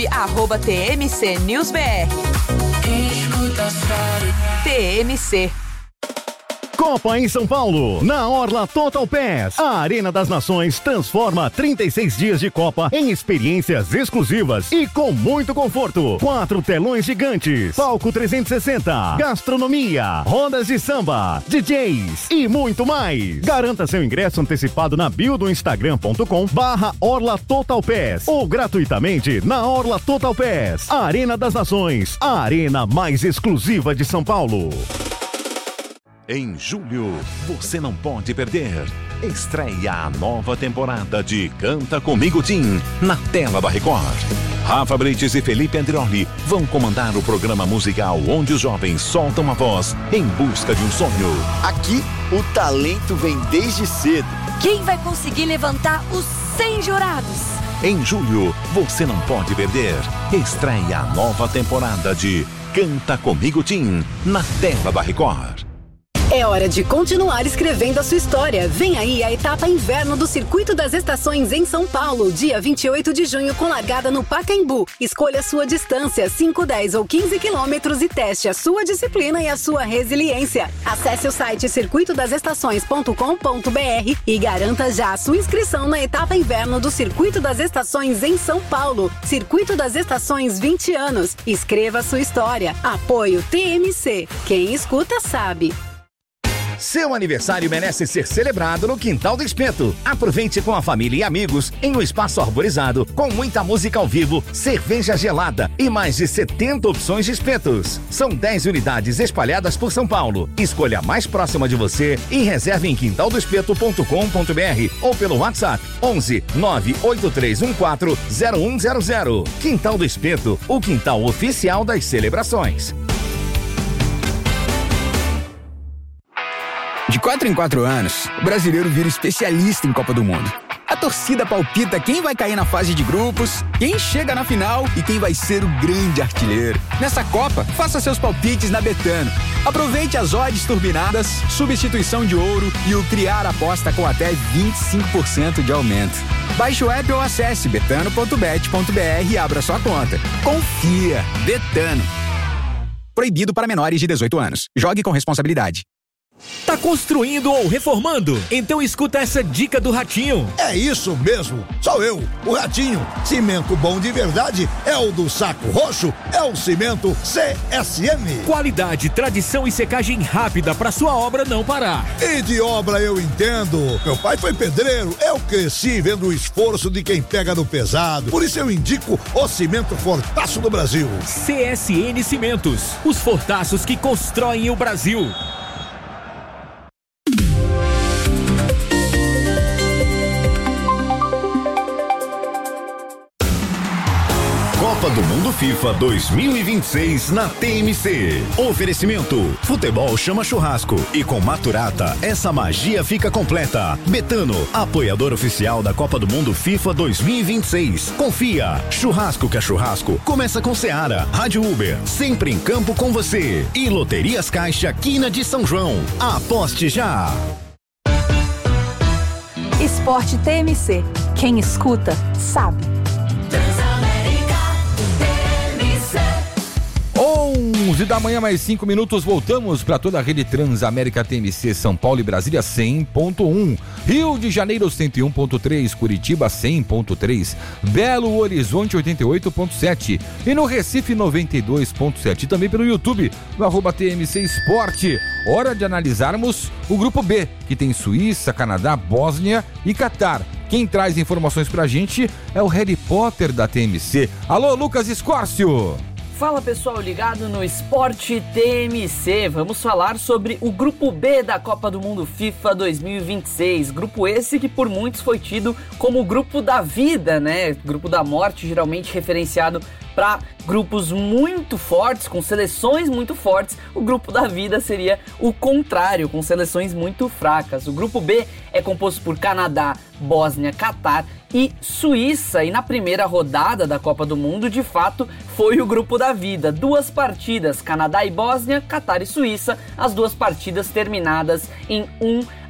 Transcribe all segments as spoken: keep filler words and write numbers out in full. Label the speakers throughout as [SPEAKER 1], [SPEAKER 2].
[SPEAKER 1] arroba T M C News B R. T M C.
[SPEAKER 2] Copa em São Paulo, na Orla Total Pass. A Arena das Nações transforma trinta e seis dias de Copa em experiências exclusivas e com muito conforto. Quatro telões gigantes, palco trezentos e sessenta, gastronomia, rodas de samba, D Js e muito mais. Garanta seu ingresso antecipado na bio do instagram ponto com barra Orla Total Pass ou gratuitamente na Orla Total Pass. A Arena das Nações, a arena mais exclusiva de São Paulo.
[SPEAKER 3] Em julho, você não pode perder. Estreia a nova temporada de Canta Comigo Tim, na tela da Record. Rafa Brites e Felipe Andrioli vão comandar o programa musical onde os jovens soltam a voz em busca de um sonho.
[SPEAKER 4] Aqui, o talento vem desde cedo.
[SPEAKER 5] Quem vai conseguir levantar os cem jurados?
[SPEAKER 3] Em julho, você não pode perder. Estreia a nova temporada de Canta Comigo Tim, na tela da Record.
[SPEAKER 6] É hora de continuar escrevendo a sua história. Vem aí a etapa inverno do Circuito das Estações em São Paulo, dia vinte e oito de junho, com largada no Pacaembu. Escolha a sua distância, cinco, dez ou quinze quilômetros, e teste a sua disciplina e a sua resiliência. Acesse o site circuito das estações ponto com ponto b r e garanta já a sua inscrição na etapa inverno do Circuito das Estações em São Paulo. Circuito das Estações, vinte anos. Escreva a sua história. Apoio T M C. Quem escuta sabe.
[SPEAKER 7] Seu aniversário merece ser celebrado no Quintal do Espeto. Aproveite com a família e amigos em um espaço arborizado, com muita música ao vivo, cerveja gelada e mais de setenta opções de espetos. São dez unidades espalhadas por São Paulo. Escolha a mais próxima de você e reserve em quintal do espeto ponto com ponto b r ou pelo WhatsApp onze nove oito três um quatro zero um zero zero. Quintal do Espeto, o quintal oficial das celebrações.
[SPEAKER 8] De quatro em quatro anos, o brasileiro vira especialista em Copa do Mundo. A torcida palpita quem vai cair na fase de grupos, quem chega na final e quem vai ser o grande artilheiro. Nessa Copa, faça seus palpites na Betano. Aproveite as odds turbinadas, substituição de ouro e o criar aposta com até vinte e cinco por cento de aumento. Baixe o app ou acesse betano ponto bet ponto b r e abra sua conta. Confia! Betano. Proibido para menores de dezoito anos. Jogue com responsabilidade.
[SPEAKER 9] Tá construindo ou reformando? Então escuta essa dica do Ratinho.
[SPEAKER 10] É isso mesmo, sou eu, o Ratinho. Cimento bom de verdade é o do Saco Roxo, é o Cimento C S M.
[SPEAKER 9] Qualidade, tradição e secagem rápida para sua obra não parar.
[SPEAKER 10] E de obra eu entendo. Meu pai foi pedreiro, eu cresci vendo o esforço de quem pega no pesado. Por isso eu indico o Cimento Fortaço do Brasil.
[SPEAKER 9] C S N Cimentos, os fortaços que constroem o Brasil.
[SPEAKER 2] Copa do Mundo FIFA dois mil e vinte e seis na T M C. Oferecimento: futebol chama churrasco e com Maturata essa magia fica completa. Betano, apoiador oficial da Copa do Mundo FIFA dois mil e vinte e seis. Confia, churrasco que é churrasco começa com Seara. Rádio Uber, sempre em campo com você. E Loterias Caixa Quina de São João. Aposte já.
[SPEAKER 1] Esporte T M C. Quem escuta sabe.
[SPEAKER 11] onze da manhã, mais cinco minutos, voltamos para toda a rede Transamérica T M C, São Paulo e Brasília cem ponto um, Rio de Janeiro cento e um ponto três, Curitiba cem ponto três, Belo Horizonte oitenta e oito ponto sete e no Recife noventa e dois ponto sete, e também pelo YouTube, no arroba T M C Esporte. Hora de analisarmos o grupo B, que tem Suíça, Canadá, Bósnia e Catar. Quem traz informações pra gente é o Harry Potter da T M C. Alô, Lucas Escórcio!
[SPEAKER 12] Fala pessoal, ligado no Esporte T M C, vamos falar sobre o Grupo B da Copa do Mundo FIFA dois mil e vinte e seis, grupo esse que por muitos foi tido como o grupo da vida, né, grupo da morte, geralmente referenciado para grupos muito fortes, com seleções muito fortes. O grupo da vida seria o contrário, com seleções muito fracas. O grupo B é composto por Canadá, Bósnia, Catar e Suíça, e na primeira rodada da Copa do Mundo, de fato, foi o grupo da vida. Duas partidas, Canadá e Bósnia, Catar e Suíça, as duas partidas terminadas em um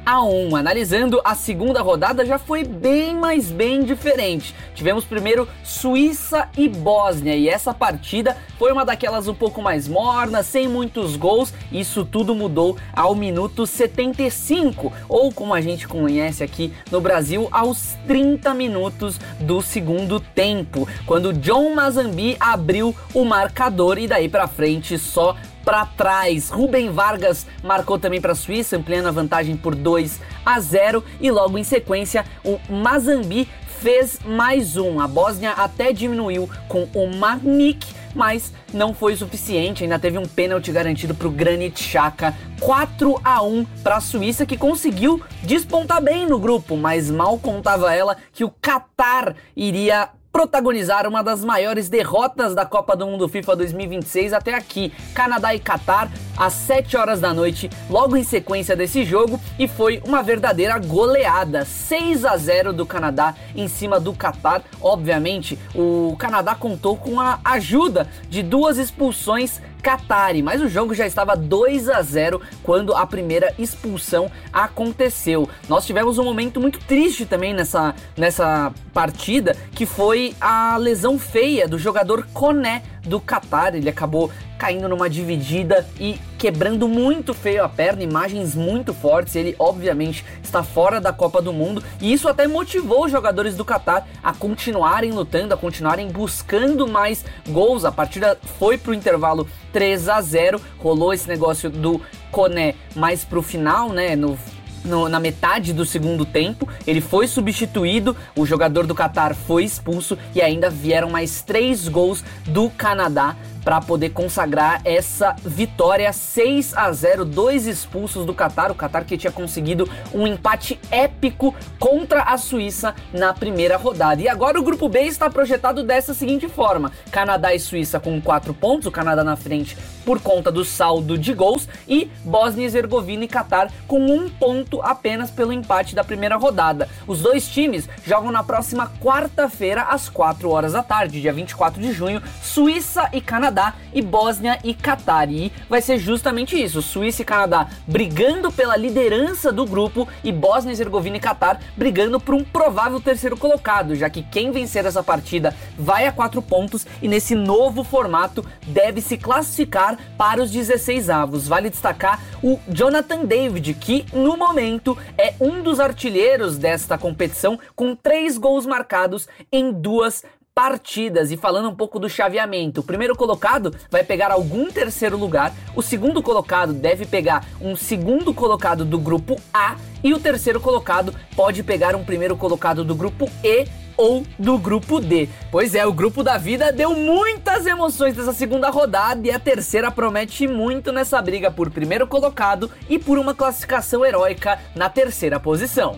[SPEAKER 12] a um. Analisando a segunda rodada, já foi bem, mas bem diferente. Tivemos primeiro Suíça e Bósnia, e essa partida foi uma daquelas um pouco mais mornas, sem muitos gols. Isso tudo mudou ao minuto setenta e cinco, ou como a gente conhece aqui no Brasil, aos trinta minutos do segundo tempo, quando John Mazambi abriu o marcador e daí pra frente só para trás. Rubem Vargas marcou também para a Suíça, ampliando a vantagem por dois a zero, e logo em sequência o Mazambi fez mais um. A Bósnia até diminuiu com o Magnik, mas não foi o suficiente, ainda teve um pênalti garantido para o Granit Xhaka. quatro a um para a Suíça, que conseguiu despontar bem no grupo, mas mal contava ela que o Catar iria protagonizar uma das maiores derrotas da Copa do Mundo FIFA dois mil e vinte e seis até aqui. Canadá e Catar às sete horas da noite, logo em sequência desse jogo, e foi uma verdadeira goleada, seis a zero do Canadá em cima do Catar. Obviamente, o Canadá contou com a ajuda de duas expulsões Qatari, mas o jogo já estava dois a zero quando a primeira expulsão aconteceu. Nós tivemos um momento muito triste também nessa, nessa partida, que foi a lesão feia do jogador Koné do Catar. Ele acabou caindo numa dividida e quebrando muito feio a perna, imagens muito fortes. Ele obviamente está fora da Copa do Mundo, e isso até motivou os jogadores do Catar a continuarem lutando, a continuarem buscando mais gols. A partida foi pro intervalo três a zero, rolou esse negócio do Koné mais pro final, né, no No, na metade do segundo tempo. Ele foi substituído, o jogador do Catar foi expulso, e ainda vieram mais três gols do Canadá para poder consagrar essa vitória. Seis a zero, dois expulsos do Catar, o Catar que tinha conseguido um empate épico contra a Suíça na primeira rodada. E agora o grupo B está projetado dessa seguinte forma: Canadá e Suíça com quatro pontos, o Canadá na frente por conta do saldo de gols, e Bósnia e Herzegovina e Catar com um ponto apenas pelo empate da primeira rodada. Os dois times jogam na próxima quarta-feira às quatro horas da tarde, dia vinte e quatro de junho, Suíça e Canadá e Bósnia e Catar. E vai ser justamente isso, Suíça e Canadá brigando pela liderança do grupo, e Bósnia e Herzegovina e Catar brigando por um provável terceiro colocado, já que quem vencer essa partida vai a quatro pontos, e nesse novo formato deve se classificar para os dezesseis avos. Vale destacar o Jonathan David, que no momento é um dos artilheiros desta competição, com três gols marcados em duas partidas. E falando um pouco do chaveamento, o primeiro colocado vai pegar algum terceiro lugar, o segundo colocado deve pegar um segundo colocado do grupo A, e o terceiro colocado pode pegar um primeiro colocado do grupo E ou do grupo D. Pois é, o grupo da vida deu muitas emoções nessa segunda rodada, e a terceira promete muito nessa briga por primeiro colocado e por uma classificação heróica na terceira posição.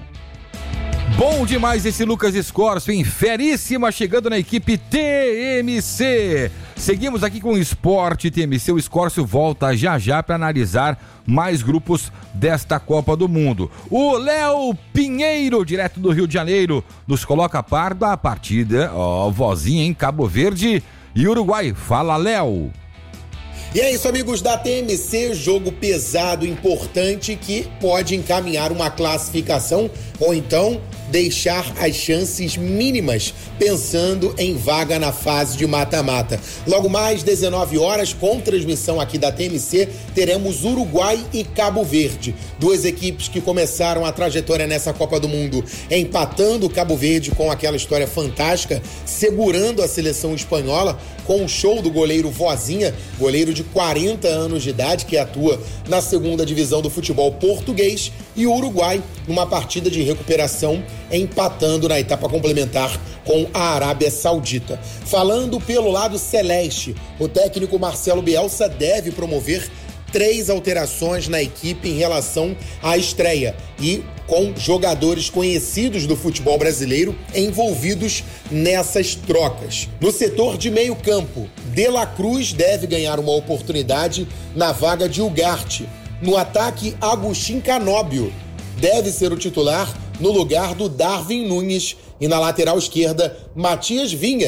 [SPEAKER 11] Bom demais esse Lucas Scorcio, hein? Feríssima, chegando na equipe T M C. Seguimos aqui com o Esporte T M C. O Scorcio volta já já para analisar mais grupos desta Copa do Mundo. O Léo Pinheiro, direto do Rio de Janeiro, nos coloca a par da partida, ó, vozinha em Cabo Verde e Uruguai. Fala, Léo.
[SPEAKER 13] E é isso, amigos da T M C, jogo pesado, importante, que pode encaminhar uma classificação ou então deixar as chances mínimas, pensando em vaga na fase de mata-mata. Logo mais, dezenove horas, com transmissão aqui da T M C, teremos Uruguai e Cabo Verde. Duas equipes que começaram a trajetória nessa Copa do Mundo empatando o Cabo Verde com aquela história fantástica, segurando a seleção espanhola com o show do goleiro Vozinha, goleiro de quarenta anos de idade, que atua na segunda divisão do futebol português, e o Uruguai numa partida de recuperação, empatando na etapa complementar com a Arábia Saudita. Falando pelo lado celeste, o técnico Marcelo Bielsa deve promover três alterações na equipe em relação à estreia, e com jogadores conhecidos do futebol brasileiro envolvidos nessas trocas. No setor de meio campo, De La Cruz deve ganhar uma oportunidade na vaga de Ugarte. No ataque, Agustín Canóbio deve ser o titular no lugar do Darwin Nunes, e na lateral esquerda, Matias Vinha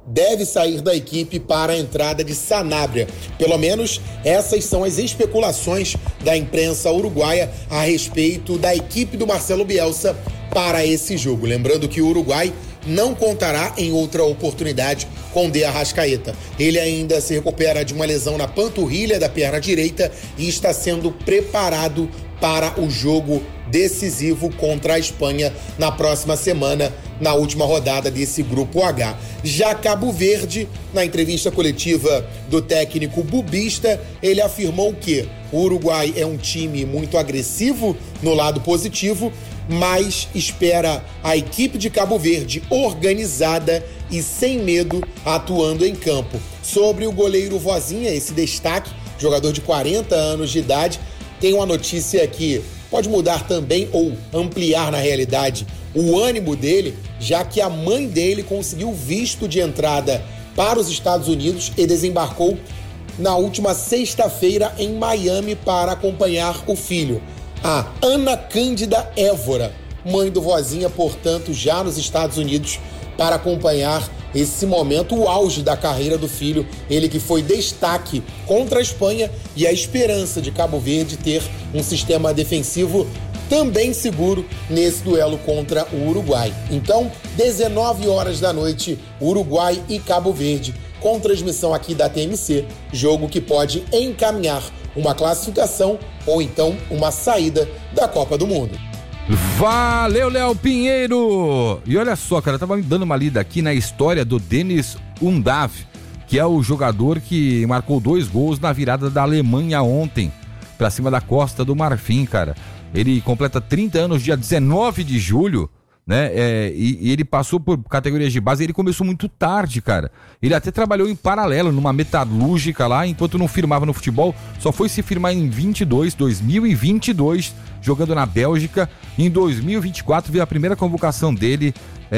[SPEAKER 13] deve sair da equipe para a entrada de Sanabria. Pelo menos essas são as especulações da imprensa uruguaia a respeito da equipe do Marcelo Bielsa para esse jogo. Lembrando que o Uruguai não contará em outra oportunidade com De Arrascaeta. Ele ainda se recupera de uma lesão na panturrilha da perna direita e está sendo preparado para o jogo decisivo contra a Espanha na próxima semana, na última rodada desse Grupo H. Já Cabo Verde, na entrevista coletiva do técnico bubista, ele afirmou que o Uruguai é um time muito agressivo no lado positivo, mas espera a equipe de Cabo Verde organizada e sem medo atuando em campo. Sobre o goleiro Vozinha, esse destaque, jogador de quarenta anos de idade, tem uma notícia que pode mudar também ou ampliar na realidade o ânimo dele, já que a mãe dele conseguiu visto de entrada para os Estados Unidos e desembarcou na última sexta-feira em Miami para acompanhar o filho. A Ana Cândida Évora, mãe do Vozinha, portanto, já nos Estados Unidos para acompanhar esse momento, o auge da carreira do filho, ele que foi destaque contra a Espanha e a esperança de Cabo Verde ter um sistema defensivo também seguro nesse duelo contra o Uruguai. Então, dezenove horas da noite, Uruguai e Cabo Verde, com transmissão aqui da T M C, jogo que pode encaminhar uma classificação ou então uma saída da Copa do Mundo.
[SPEAKER 11] Valeu, Léo Pinheiro! E olha só, cara, eu tava me dando uma lida aqui na história do Deniz Undav, que é o jogador que marcou dois gols na virada da Alemanha ontem, pra cima da Costa do Marfim, cara. Ele completa trinta anos dia dezenove de julho, né? É, e, e ele passou por categorias de base, ele começou muito tarde, cara. Ele até trabalhou em paralelo numa metalúrgica lá, enquanto não firmava no futebol. Só foi se firmar em vinte e dois, dois mil e vinte e dois, jogando na Bélgica. Em dois mil e vinte e quatro veio a primeira convocação dele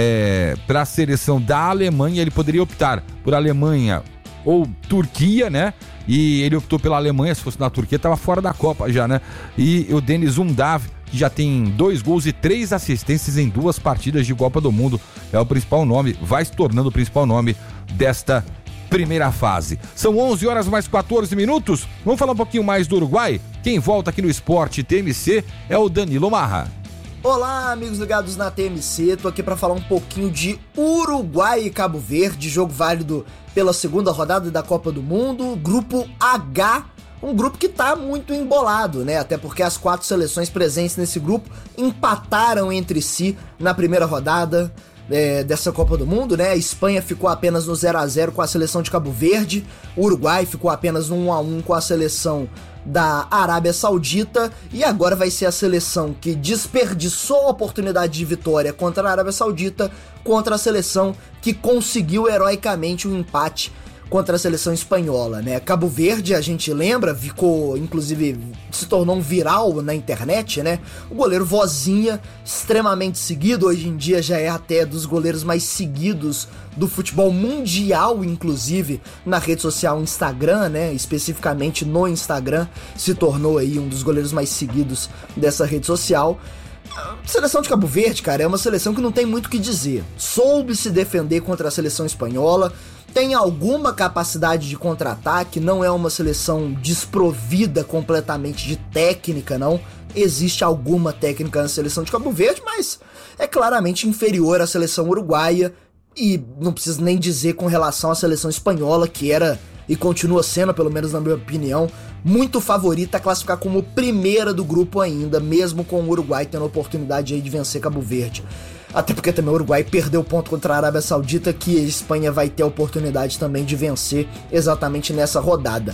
[SPEAKER 11] é, para a seleção da Alemanha. Ele poderia optar por Alemanha ou Turquia, né? E ele optou pela Alemanha. Se fosse na Turquia, tava fora da Copa já, né? E o Deniz Undav, que já tem dois gols e três assistências em duas partidas de Copa do Mundo, é o principal nome, vai se tornando o principal nome desta primeira fase. São onze horas mais quatorze minutos. Vamos falar um pouquinho mais do Uruguai? Quem volta aqui no Esporte T M C é o Danilo Marra.
[SPEAKER 14] Olá, amigos ligados na T M C, tô aqui para falar um pouquinho de Uruguai e Cabo Verde, jogo válido pela segunda rodada da Copa do Mundo, Grupo H, um grupo que tá muito embolado, né? Até porque as quatro seleções presentes nesse grupo empataram entre si na primeira rodada é, dessa Copa do Mundo, né? A Espanha ficou apenas no zero a zero com a seleção de Cabo Verde, o Uruguai ficou apenas no um a um com a seleção da Arábia Saudita, e agora vai ser a seleção que desperdiçou a oportunidade de vitória contra a Arábia Saudita contra a seleção que conseguiu heroicamente um empate contra a seleção espanhola, né? Cabo Verde, a gente lembra, ficou, inclusive, se tornou um viral na internet, né? O goleiro Vozinha, extremamente seguido, hoje em dia já é até dos goleiros mais seguidos do futebol mundial, inclusive, na rede social Instagram, né? Especificamente no Instagram, se tornou aí um dos goleiros mais seguidos dessa rede social. A seleção de Cabo Verde, cara, é uma seleção que não tem muito o que dizer. Soube se defender contra a seleção espanhola, tem alguma capacidade de contra-ataque, não é uma seleção desprovida completamente de técnica, não. Existe alguma técnica na seleção de Cabo Verde, mas é claramente inferior à seleção uruguaia, e não preciso nem dizer com relação à seleção espanhola, que era e continua sendo, pelo menos na minha opinião, muito favorita a classificar como primeira do grupo ainda, mesmo com o Uruguai tendo a oportunidade aí de vencer Cabo Verde. Até porque também o Uruguai perdeu ponto contra a Arábia Saudita, que a Espanha vai ter a oportunidade também de vencer exatamente nessa rodada.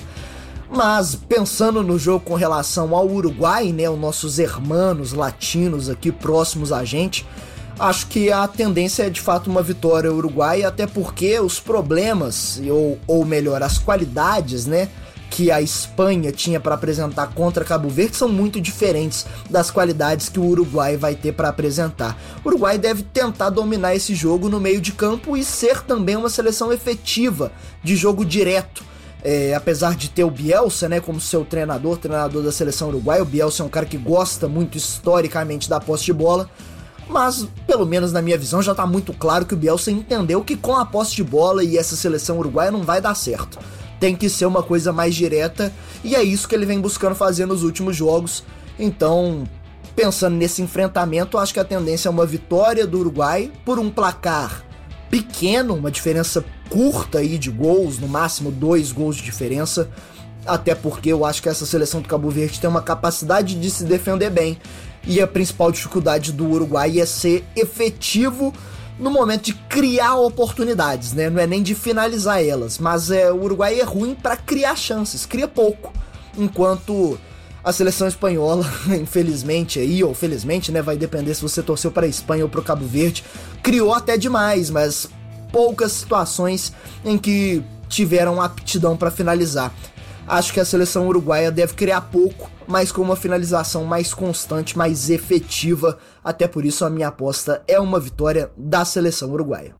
[SPEAKER 14] Mas pensando no jogo com relação ao Uruguai, né, os nossos hermanos latinos aqui próximos a gente, acho que a tendência é de fato uma vitória uruguaia, até porque os problemas, ou, ou melhor, as qualidades, né, que a Espanha tinha para apresentar contra Cabo Verde são muito diferentes das qualidades que o Uruguai vai ter para apresentar. O Uruguai deve tentar dominar esse jogo no meio de campo e ser também uma seleção efetiva de jogo direto. É, apesar de ter o Bielsa, né, como seu treinador, treinador da seleção uruguaia, o Bielsa é um cara que gosta muito historicamente da posse de bola, mas pelo menos na minha visão já tá muito claro que o Bielsa entendeu que com a posse de bola e essa seleção uruguaia não vai dar certo. Tem que ser uma coisa mais direta, e é isso que ele vem buscando fazer nos últimos jogos. Então, pensando nesse enfrentamento, acho que a tendência é uma vitória do Uruguai por um placar pequeno, uma diferença curta aí de gols, no máximo dois gols de diferença, até porque eu acho que essa seleção do Cabo Verde tem uma capacidade de se defender bem, e a principal dificuldade do Uruguai é ser efetivo no momento de criar oportunidades, né? Não é nem de finalizar elas, mas é, o Uruguai é ruim para criar chances, cria pouco, enquanto a seleção espanhola, infelizmente aí, ou felizmente, né, vai depender se você torceu para a Espanha ou para o Cabo Verde, criou até demais, mas poucas situações em que tiveram aptidão para finalizar. Acho que a seleção uruguaia deve criar pouco, mas com uma finalização mais constante, mais efetiva. Até por isso a minha aposta é uma vitória da seleção uruguaia.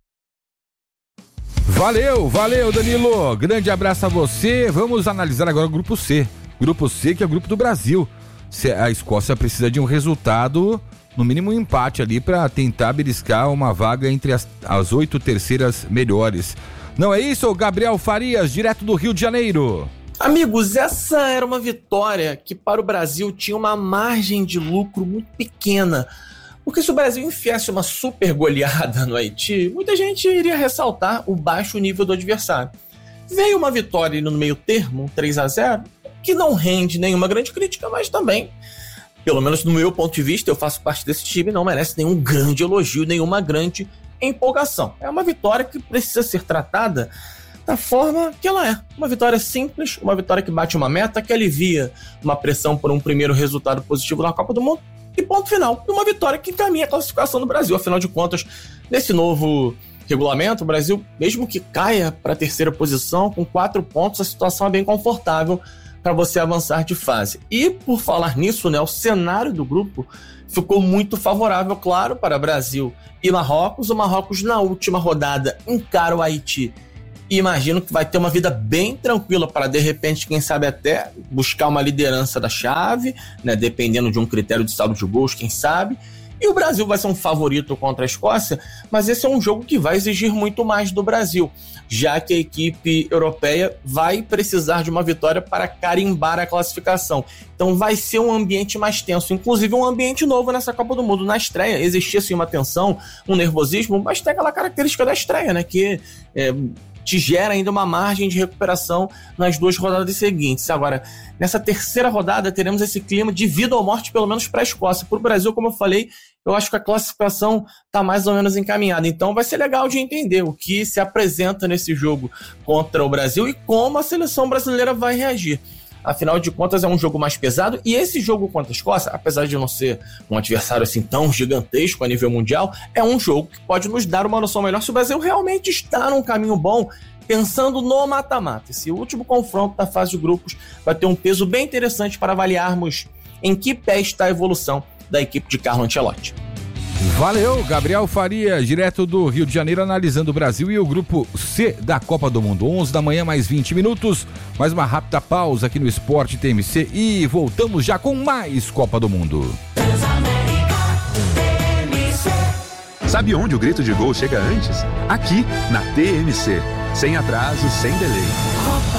[SPEAKER 11] Valeu, valeu Danilo, grande abraço a você. Vamos analisar agora o grupo C. Grupo C, que é o grupo do Brasil. A Escócia precisa de um resultado, no mínimo um empate ali, para tentar beliscar uma vaga entre as, as oito terceiras melhores. Não é isso, Gabriel Farias, direto do Rio de Janeiro?
[SPEAKER 15] Amigos, essa era uma vitória que para o Brasil tinha uma margem de lucro muito pequena. Porque se o Brasil enfiasse uma super goleada no Haiti, muita gente iria ressaltar o baixo nível do adversário. Veio uma vitória no meio termo, um três a zero, que não rende nenhuma grande crítica, mas também, pelo menos no meu ponto de vista, eu faço parte desse time, não merece nenhum grande elogio, nenhuma grande empolgação. É uma vitória que precisa ser tratada da forma que ela é. Uma vitória simples, uma vitória que bate uma meta, que alivia uma pressão por um primeiro resultado positivo na Copa do Mundo, e ponto final. E uma vitória que encaminha a classificação do Brasil. Afinal de contas, nesse novo regulamento, o Brasil, mesmo que caia para a terceira posição, com quatro pontos, a situação é bem confortável para você avançar de fase. E, por falar nisso, né, o cenário do grupo ficou muito favorável, claro, para Brasil e Marrocos. O Marrocos, na última rodada, encara o Haiti e imagino que vai ter uma vida bem tranquila para, de repente, quem sabe até buscar uma liderança da chave, né, dependendo de um critério de saldo de gols, quem sabe. E o Brasil vai ser um favorito contra a Escócia, mas esse é um jogo que vai exigir muito mais do Brasil, já que a equipe europeia vai precisar de uma vitória para carimbar a classificação. Então vai ser um ambiente mais tenso, inclusive um ambiente novo nessa Copa do Mundo. Na estreia existia assim, uma tensão, um nervosismo, mas tem aquela característica da estreia, né, que é, te gera ainda uma margem de recuperação nas duas rodadas seguintes. Agora, nessa terceira rodada, teremos esse clima de vida ou morte, pelo menos para a Escócia. Para o Brasil, como eu falei, eu acho que a classificação está mais ou menos encaminhada. Então vai ser legal de entender o que se apresenta nesse jogo contra o Brasil e como a seleção brasileira vai reagir. Afinal de contas, é um jogo mais pesado, e esse jogo contra a Escócia, apesar de não ser um adversário assim tão gigantesco a nível mundial, é um jogo que pode nos dar uma noção melhor se o Brasil realmente está num caminho bom, pensando no mata-mata. Esse último confronto da fase de grupos vai ter um peso bem interessante para avaliarmos em que pé está a evolução da equipe de Carlo Ancelotti.
[SPEAKER 11] Valeu, Gabriel Faria, direto do Rio de Janeiro, analisando o Brasil e o grupo C da Copa do Mundo. onze da manhã, mais vinte minutos, mais uma rápida pausa aqui no Esporte T M C e voltamos já com mais Copa do Mundo.
[SPEAKER 16] Sabe onde o grito de gol chega antes? Aqui, na T M C. Sem atraso, sem delay.